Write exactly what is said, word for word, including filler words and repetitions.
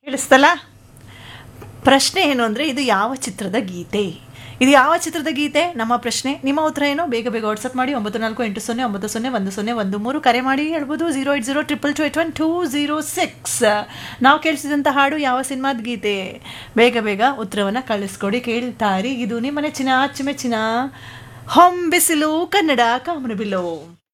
ಕೇಳಿಸ್ತಲ್ಲ? ಪ್ರಶ್ನೆ ಏನು ಅಂದರೆ, ಇದು ಯಾವ ಚಿತ್ರದ ಗೀತೆ? ಇದು ಯಾವ ಚಿತ್ರದ ಗೀತೆ ನಮ್ಮ ಪ್ರಶ್ನೆ. ನಿಮ್ಮ ಉತ್ತರ ಏನು? ಬೇಗ ಬೇಗ ವಾಟ್ಸಪ್ ಮಾಡಿ. ಒಂಬತ್ತು ನಾಲ್ಕು ಎಂಟು ಸೊನ್ನೆ ಒಂಬತ್ತು ಸೊನ್ನೆ ಒಂದು ಸೊನ್ನೆ ಒಂದು ಮೂರು ಕರೆ ಮಾಡಿ ಹೇಳ್ಬೋದು. Zero eight zero triple to eight one two zero six. ನಾವು ಕೇಳಿಸಿದಂಥ ಹಾಡು ಯಾವ ಸಿನಿಮಾದ ಗೀತೆ? ಬೇಗ ಬೇಗ ಉತ್ತರವನ್ನು ಕಳಿಸ್ಕೊಡಿ. ಕೇಳ್ತಾರಿ. ಇದು ನಿಮ್ಮ ನೆಚ್ಚಿನ ಅಚ್ಚುಮೆಚ್ಚಿನ ಹೊಂಬಿಸಿಲು ಕನ್ನಡ ಕಾಮನಬಿಲ್ಲು.